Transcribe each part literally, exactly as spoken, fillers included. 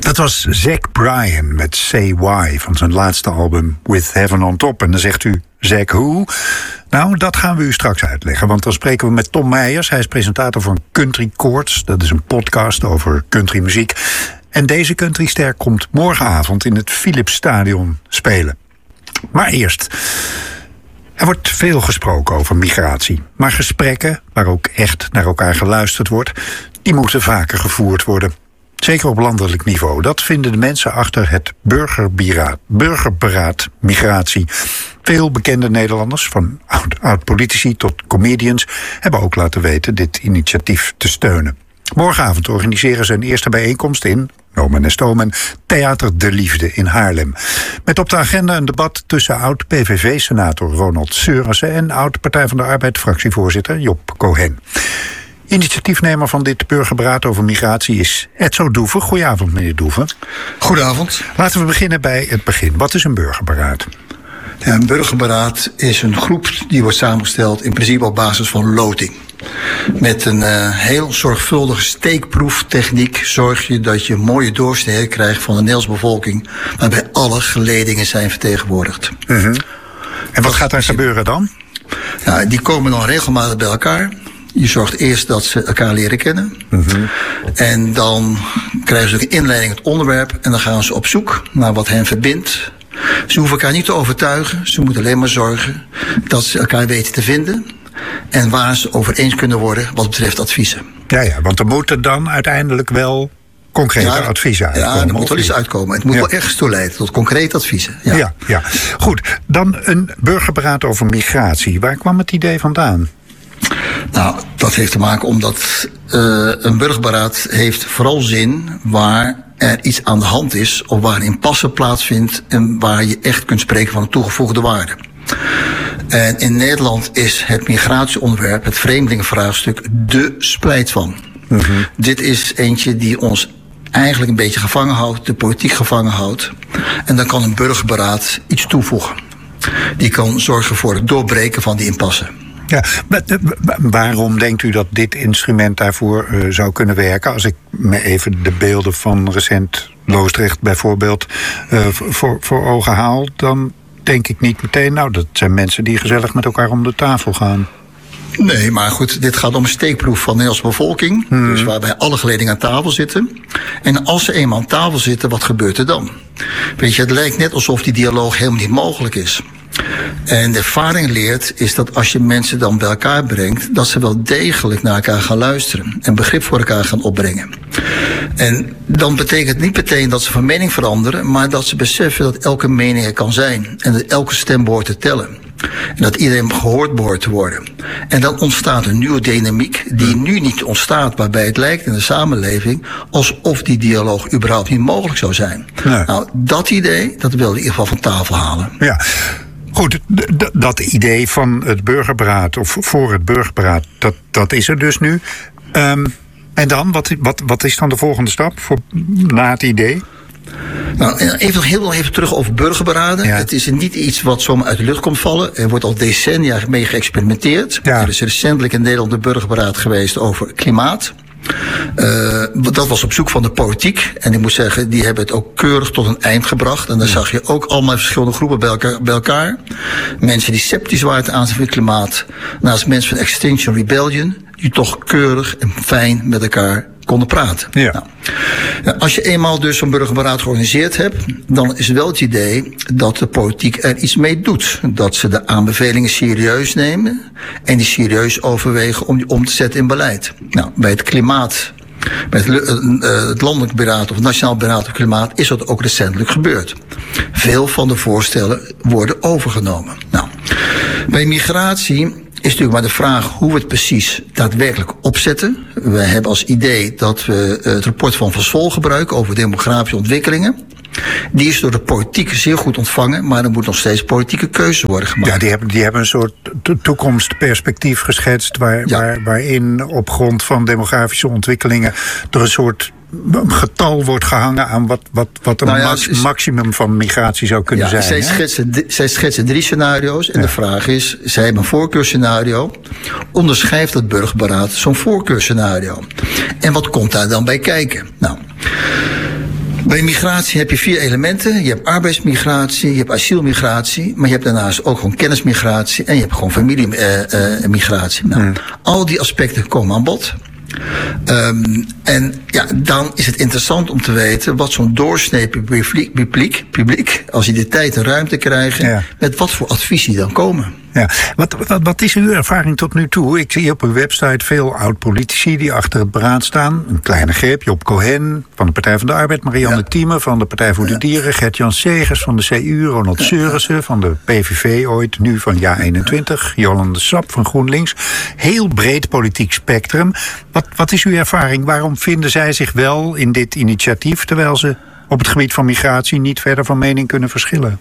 Dat was Zach Bryan met Say Why van zijn laatste album With Heaven on Top. En dan zegt u, Zach who? Nou, dat gaan we u straks uitleggen. Want dan spreken we met Tom Meijers. Hij is presentator van Country Chords. Dat is een podcast over countrymuziek. En deze countryster komt morgenavond in het Philipsstadion spelen. Maar eerst, er wordt veel gesproken over migratie. Maar gesprekken, waar ook echt naar elkaar geluisterd wordt, die moeten vaker gevoerd worden. Zeker op landelijk niveau. Dat vinden de mensen achter het burgerberaad, burgerberaad migratie. Veel bekende Nederlanders, van oud-politici tot comedians, hebben ook laten weten dit initiatief te steunen. Morgenavond organiseren ze een eerste bijeenkomst in, nomen en stomen, Theater de Liefde in Haarlem. Met op de agenda een debat tussen oud-P V V-senator Ronald Seurissen en oud-Partij van de Arbeid-fractievoorzitter Job Cohen. Initiatiefnemer van dit burgerberaad over migratie is Edzo Doeven. Goedenavond, meneer Doeven. Goedenavond. Laten we beginnen bij het begin. Wat is een burgerberaad? Ja, een burgerberaad is een groep die wordt samengesteld in principe op basis van loting. Met een uh, heel zorgvuldige steekproeftechniek zorg je dat je een mooie doorsnede krijgt van de Nederlandse bevolking, waarbij alle geledingen zijn vertegenwoordigd. Uh-huh. En wat gaat er gebeuren dan? Ja, die komen dan regelmatig bij elkaar. Je zorgt eerst dat ze elkaar leren kennen. Uh-huh. En dan krijgen ze ook een inleiding het onderwerp. En dan gaan ze op zoek naar wat hen verbindt. Ze hoeven elkaar niet te overtuigen. Ze moeten alleen maar zorgen dat ze elkaar weten te vinden. En waar ze over eens kunnen worden wat betreft adviezen. Ja, ja, want er moeten dan uiteindelijk wel concrete ja, adviezen uitkomen. Ja, er moet wel iets uitkomen. Het moet ja. wel ergens toe leiden tot concrete adviezen. Ja. Ja, ja. Goed, dan een burgerberaad over migratie. Waar kwam het idee vandaan? Nou, dat heeft te maken omdat uh, een burgerberaad heeft vooral zin waar er iets aan de hand is of waar een impasse plaatsvindt en waar je echt kunt spreken van een toegevoegde waarde. En in Nederland is het migratieonderwerp, het vreemdelingenvraagstuk, de splijt van. Mm-hmm. Dit is eentje die ons eigenlijk een beetje gevangen houdt, de politiek gevangen houdt. En dan kan een burgerberaad iets toevoegen. Die kan zorgen voor het doorbreken van die impasse. Ja, maar waarom denkt u dat dit instrument daarvoor uh, zou kunnen werken? Als ik me even de beelden van recent Loosdrecht bijvoorbeeld uh, voor, voor ogen haal, dan denk ik niet meteen, nou, dat zijn mensen die gezellig met elkaar om de tafel gaan. Nee, maar goed, dit gaat om een steekproef van de Nederlandse bevolking. Hmm. Dus waarbij alle geledingen aan tafel zitten. En als ze eenmaal aan tafel zitten, wat gebeurt er dan? Weet je, het lijkt net alsof die dialoog helemaal niet mogelijk is. En de ervaring leert is dat als je mensen dan bij elkaar brengt, dat ze wel degelijk naar elkaar gaan luisteren en begrip voor elkaar gaan opbrengen. En dan betekent het niet meteen dat ze van mening veranderen, maar dat ze beseffen dat elke mening er kan zijn en dat elke stem behoort te tellen. En dat iedereen gehoord behoort te worden. En dan ontstaat een nieuwe dynamiek die nu niet ontstaat, waarbij het lijkt in de samenleving alsof die dialoog überhaupt niet mogelijk zou zijn. Nee. Nou, dat idee, dat wil ik in ieder geval van tafel halen. Ja. Goed, d- d- dat idee van het burgerberaad, of voor het burgerberaad, dat, dat is er dus nu. Um, en dan, wat, wat, wat is dan de volgende stap voor, na het idee? Nou, even, heel even terug over burgerberaden. Ja. Het is niet iets wat zomaar uit de lucht komt vallen. Er wordt al decennia mee geëxperimenteerd. Ja. Er is recentelijk in Nederland een burgerberaad geweest over klimaat. Uh, dat was op zoek van de politiek. En ik moet zeggen, die hebben het ook keurig tot een eind gebracht. En dan zag je ook allemaal verschillende groepen bij elkaar. Bij elkaar. Mensen die sceptisch waren ten aanzien van het klimaat. Naast mensen van Extinction Rebellion, die toch keurig en fijn met elkaar konden praten. Ja. Nou, als je eenmaal dus zo'n burgerberaad georganiseerd hebt, dan is wel het idee dat de politiek er iets mee doet. Dat ze de aanbevelingen serieus nemen en die serieus overwegen om die om te zetten in beleid. Nou, bij het klimaat, bij het, uh, het landelijk beraad of het nationaal beraad op klimaat is dat ook recentelijk gebeurd. Veel van de voorstellen worden overgenomen. Nou, bij migratie is natuurlijk maar de vraag hoe we het precies daadwerkelijk opzetten. We hebben als idee dat we het rapport van Van Sol gebruiken over demografische ontwikkelingen. Die is door de politiek zeer goed ontvangen, maar er moet nog steeds politieke keuze worden gemaakt. Ja, die hebben, die hebben een soort toekomstperspectief geschetst waar, ja. waar, waarin op grond van demografische ontwikkelingen er een soort getal wordt gehangen aan wat, wat, wat een nou ja, max, is, maximum van migratie zou kunnen ja, zijn. Zij schetsen, zij schetsen drie scenario's en ja. de vraag is, zij hebben een voorkeurscenario. Onderschrijft het burgerberaad zo'n voorkeurscenario? En wat komt daar dan bij kijken? Nou, Bij migratie heb je vier elementen. Je hebt arbeidsmigratie, je hebt asielmigratie, maar je hebt daarnaast ook gewoon kennismigratie en je hebt gewoon familiemigratie. Uh, uh, nou, hmm. Al die aspecten komen aan bod. Um, en ja, dan is het interessant om te weten wat zo'n doorsnee publiek, publiek, publiek, als je de tijd en ruimte krijgt, ja. met wat voor advies die dan komen. Ja. Wat, wat, wat is uw ervaring tot nu toe? Ik zie op uw website veel oud-politici die achter het beraad staan. Een kleine greep, Job Cohen van de Partij van de Arbeid, Marianne ja. Thieme van de Partij voor de ja. Dieren, Gert-Jan Segers van de C U, Ronald ja. Seurissen van de P V V ooit, nu van Ja eenentwintig, Jolande Sap van GroenLinks. Heel breed politiek spectrum. Wat, wat is uw ervaring? Waarom vinden zij zich wel in dit initiatief, terwijl ze op het gebied van migratie niet verder van mening kunnen verschillen?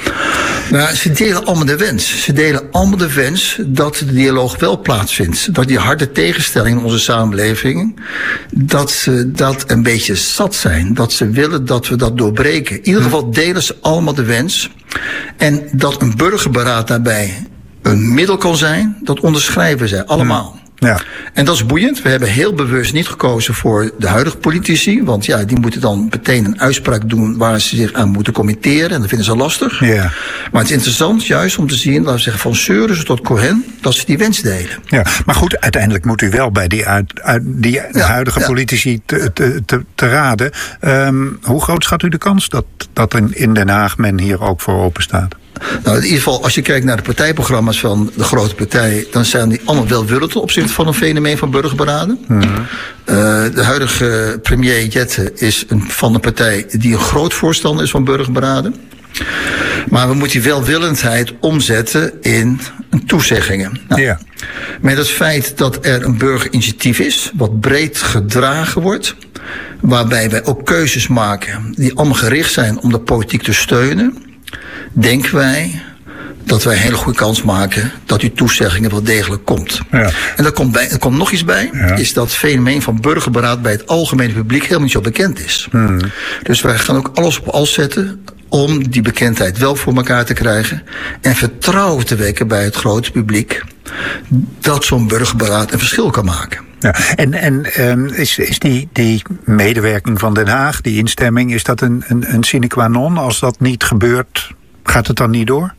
Nou, ze delen allemaal de wens. Ze delen allemaal de wens dat de dialoog wel plaatsvindt. Dat die harde tegenstelling in onze samenleving, dat ze dat een beetje zat zijn. Dat ze willen dat we dat doorbreken. In ieder geval delen ze allemaal de wens. En dat een burgerberaad daarbij een middel kan zijn, dat onderschrijven zij allemaal. Ja. En dat is boeiend. We hebben heel bewust niet gekozen voor de huidige politici. Want ja, die moeten dan meteen een uitspraak doen waar ze zich aan moeten committeren. En dat vinden ze lastig. Ja. Maar het is interessant juist om te zien, laten we zeggen van Seurissen tot Cohen, dat ze die wens delen. Ja, maar goed, uiteindelijk moet u wel bij die, uit, uit, die ja, huidige ja. politici te, te, te, te raden. Um, hoe groot schat u de kans dat, dat in Den Haag men hier ook voor open staat? Nou, in ieder geval, als je kijkt naar de partijprogramma's van de grote partij, dan zijn die allemaal welwillend ten opzichte van een fenomeen van burgerberaden. Mm-hmm. Uh, de huidige premier Jette is een, van de partij die een groot voorstander is van burgerberaden. Maar we moeten die welwillendheid omzetten in toezeggingen. Nou, ja. Met het feit dat er een burgerinitiatief is, wat breed gedragen wordt, waarbij wij ook keuzes maken die allemaal gericht zijn om de politiek te steunen, denken wij dat wij een hele goede kans maken dat die toezeggingen wel degelijk komt. Ja. En er komt, bij, er komt nog iets bij, ja. is dat het fenomeen van burgerberaad bij het algemene publiek helemaal niet zo bekend is. Hmm. Dus wij gaan ook alles op alles zetten om die bekendheid wel voor elkaar te krijgen en vertrouwen te wekken bij het grote publiek dat zo'n burgerberaad een verschil kan maken. Ja, en en um, is, is die, die medewerking van Den Haag, die instemming, is dat een, een, een sine qua non? Als dat niet gebeurt, gaat het dan niet door?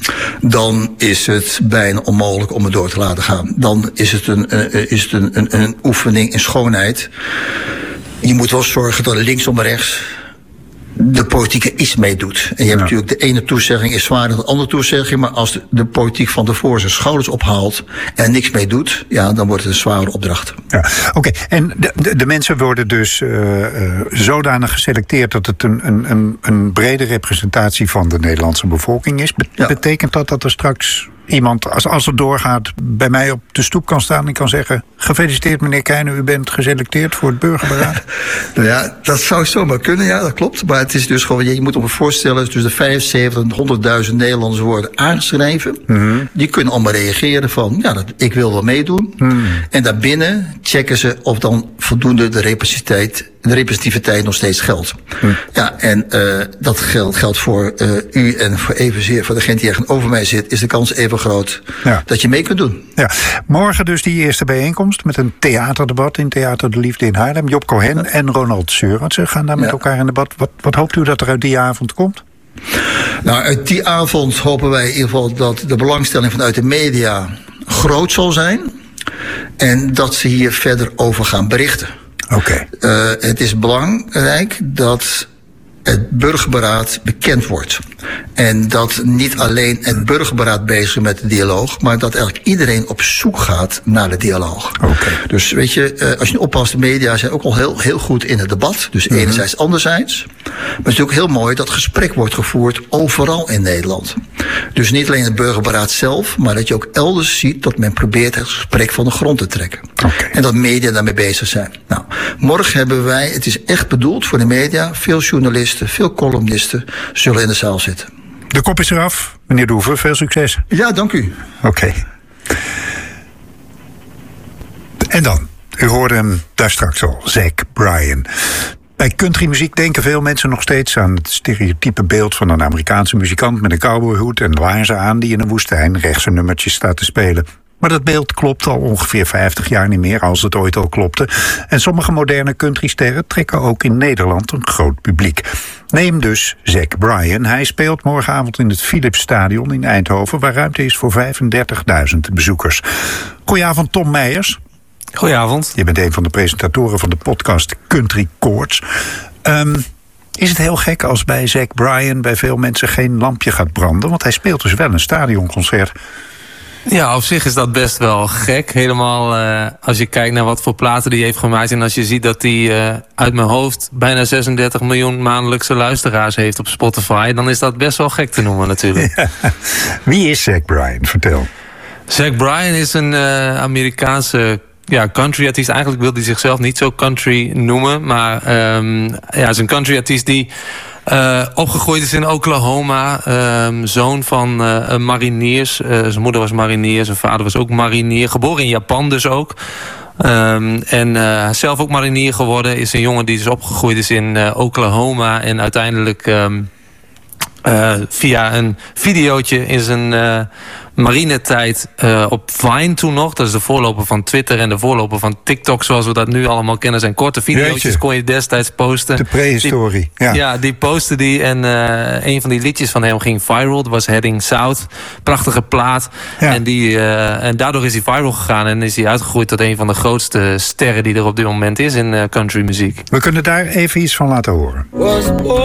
Dan is het bijna onmogelijk om het door te laten gaan. Dan is het een, uh, is het een, een, een oefening in schoonheid. Je moet wel zorgen dat linksom en rechts de politieke iets meedoet. En je hebt ja. natuurlijk de ene toezegging is zwaarder dan de andere toezegging, maar als de, de politiek van tevoren zijn schouders ophaalt en niks mee doet, ja, dan wordt het een zware opdracht. Ja, Oké, okay. en de, de, de mensen worden dus uh, uh, zodanig geselecteerd dat het een, een, een brede representatie van de Nederlandse bevolking is. Be- ja. Betekent dat dat er straks iemand, als, als het doorgaat, bij mij op de stoep kan staan en kan zeggen: gefeliciteerd meneer Keijne, u bent geselecteerd voor het burgerberaad? Nou ja, dat zou zomaar kunnen, ja, dat klopt. Maar het is dus gewoon, je moet je voorstellen, tussen de vijfenzeventig en honderdduizend Nederlanders worden aangeschreven. Mm-hmm. Die kunnen allemaal reageren van, ja, dat, ik wil wel meedoen. Mm. En daarbinnen checken ze of dan voldoende de representativiteit, de representativiteit nog steeds geldt. Mm. Ja, en uh, dat geldt, geldt voor uh, u en voor evenzeer voor degene die tegenover mij zit, is de kans even groot ja. dat je mee kunt doen. Ja. Morgen dus die eerste bijeenkomst met een theaterdebat in Theater de Liefde in Haarlem. Job Cohen ja. en Ronald Seurissen gaan daar met ja. elkaar in debat. Wat, wat hoopt u dat er uit die avond komt? Nou, uit die avond hopen wij in ieder geval dat de belangstelling vanuit de media groot zal zijn en dat ze hier verder over gaan berichten. Oké. Okay. Uh, het is belangrijk dat het burgerberaad bekend wordt. En dat niet alleen het burgerberaad bezig is met de dialoog, maar dat eigenlijk iedereen op zoek gaat naar de dialoog. Okay. Dus weet je, als je oppast, de media zijn ook al heel, heel goed in het debat. Dus mm-hmm. enerzijds, anderzijds. Maar het is ook heel mooi dat gesprek wordt gevoerd overal in Nederland. Dus niet alleen het burgerberaad zelf, maar dat je ook elders ziet dat men probeert het gesprek van de grond te trekken. Okay. En dat media daarmee bezig zijn. Nou, morgen hebben wij, het is echt bedoeld voor de media, veel journalisten, veel columnisten zullen in de zaal zitten. De kop is eraf. Meneer Doeven, veel succes. Ja, dank u. Oké. Okay. En dan, u hoorde hem daar straks al, Zach Bryan. Bij countrymuziek denken veel mensen nog steeds aan het stereotype beeld van een Amerikaanse muzikant met een cowboyhoed en laarzen aan die in een woestijn rechtse nummertjes staat te spelen. Maar dat beeld klopt al ongeveer vijftig jaar niet meer, als het ooit al klopte. En sommige moderne countrysterren trekken ook in Nederland een groot publiek. Neem dus Zach Bryan. Hij speelt morgenavond in het Philipsstadion in Eindhoven, waar ruimte is voor vijfendertigduizend bezoekers. Goedenavond, Tom Meijers. Goedenavond. Je bent een van de presentatoren van de podcast Country Chords. Um, is het heel gek als bij Zach Bryan bij veel mensen geen lampje gaat branden? Want hij speelt dus wel een stadionconcert. Ja, op zich is dat best wel gek. Helemaal uh, als je kijkt naar wat voor platen die heeft gemaakt. En als je ziet dat hij uh, uit mijn hoofd bijna zesendertig miljoen maandelijkse luisteraars heeft op Spotify. Dan is dat best wel gek te noemen natuurlijk. Ja. Wie is Zach Bryan? Vertel. Zach Bryan is een uh, Amerikaanse ja, country artiest. Eigenlijk wil hij zichzelf niet zo country noemen. Maar um, ja, is een country artiest die Uh, opgegroeid is in Oklahoma. Uh, zoon van uh, mariniers. Uh, zijn moeder was marinier. Zijn vader was ook marinier. Geboren in Japan dus ook. Um, en uh, zelf ook marinier geworden. Is een jongen die dus opgegroeid is in uh, Oklahoma. En uiteindelijk um, uh, via een videootje in zijn uh, marinetijd uh, op Vine toen nog. Dat is de voorloper van Twitter en de voorloper van TikTok, zoals we dat nu allemaal kennen. Zijn korte videootjes kon je destijds posten. De prehistorie. Die, ja. ja, die postte die. En uh, een van die liedjes van hem ging viral. Dat was Heading South. Prachtige plaat. Ja. En, die, uh, en daardoor is hij viral gegaan. En is hij uitgegroeid tot een van de grootste sterren die er op dit moment is in uh, country muziek. We kunnen daar even iets van laten horen.